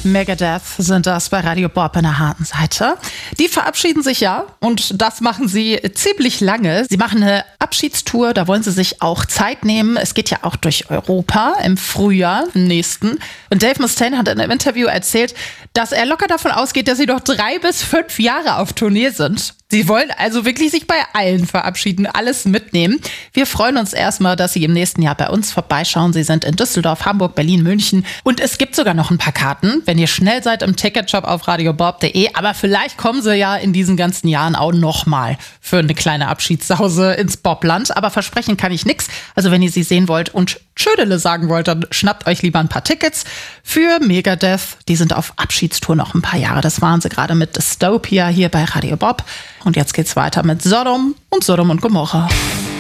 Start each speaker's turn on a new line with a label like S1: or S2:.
S1: Megadeth sind das bei Radio Bob in der harten Seite. Die verabschieden sich ja und das machen sie ziemlich lange. Sie machen eine Abschiedstour, da wollen sie sich auch Zeit nehmen. Es geht ja auch durch Europa im Frühjahr, im nächsten. Und Dave Mustaine hat in einem Interview erzählt, dass er locker davon ausgeht, dass sie noch 3 bis 5 Jahre auf Tournee sind. Sie wollen also wirklich sich bei allen verabschieden, alles mitnehmen. Wir freuen uns erstmal, dass Sie im nächsten Jahr bei uns vorbeischauen. Sie sind in Düsseldorf, Hamburg, Berlin, München. Und es gibt sogar noch ein paar Karten, wenn ihr schnell seid im Ticketshop auf radiobob.de. Aber vielleicht kommen Sie ja in diesen ganzen Jahren auch nochmal für eine kleine Abschiedssause ins Bobland. Aber versprechen kann ich nichts. Also wenn ihr sie sehen wollt und Tschödele sagen wollt, dann schnappt euch lieber ein paar Tickets für Megadeth. Die sind auf Abschiedstour noch ein paar Jahre. Das waren sie gerade mit Dystopia hier bei Radio Bob. Und jetzt geht's weiter mit Sodom und Gomorra.